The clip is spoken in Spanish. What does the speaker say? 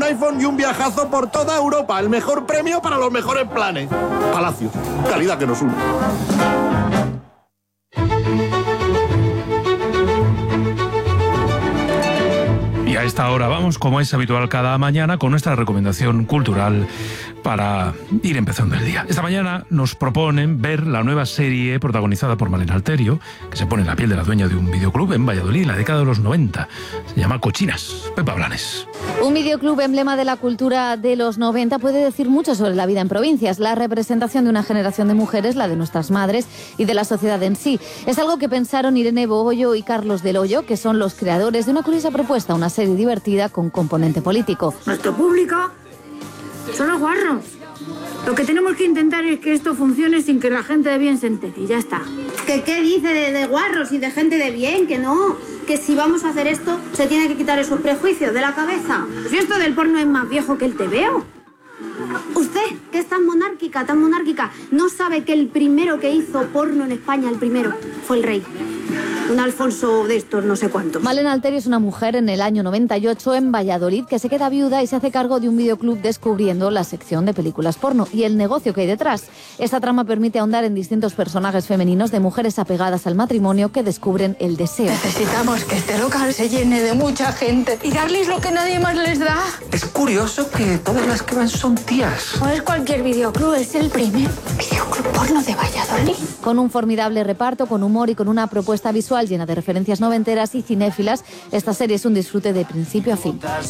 iPhone y un viajazo por toda Europa. El mejor premio para los mejores planes. Palacio, calidad que nos une. Y a esta hora vamos, como es habitual cada mañana, con nuestra recomendación cultural para ir empezando el día. Esta mañana nos proponen ver la nueva serie protagonizada por Malena Alterio, que se pone en la piel de la dueña de un videoclub en Valladolid en la década de los 90. Se llama Cochinas. Pepa Blanes. Un videoclub emblema de la cultura de los 90 puede decir mucho sobre la vida en provincias, la representación de una generación de mujeres, la de nuestras madres y de la sociedad en sí. Es algo que pensaron Irene Bogoyo y Carlos Del Hoyo, que son los creadores de una curiosa propuesta, una serie divertida con componente político. Nuestro público son los guarros. Lo que tenemos que intentar es que esto funcione sin que la gente de bien se entere y ya está. ¿Qué dice de guarros y de gente de bien? Que no, que si vamos a hacer esto se tiene que quitar esos prejuicios de la cabeza. Si esto del porno es más viejo que el TVO. Usted, que es tan monárquica, no sabe que el primero que hizo porno en España, el primero, fue el rey. Un Alfonso de estos, no sé cuántos. Malena Alterio es una mujer en el año 98 en Valladolid que se queda viuda y se hace cargo de un videoclub descubriendo la sección de películas porno y el negocio que hay detrás. Esta trama permite ahondar en distintos personajes femeninos de mujeres apegadas al matrimonio que descubren el deseo. Necesitamos que este local se llene de mucha gente y darles lo que nadie más les da. Es curioso que todas las que van son tías. No es cualquier videoclub, es el primer videoclub porno de Valladolid. Con un formidable reparto, con humor y con una propuesta visual llena de referencias noventeras y cinéfilas, esta serie es un disfrute de principio a fin.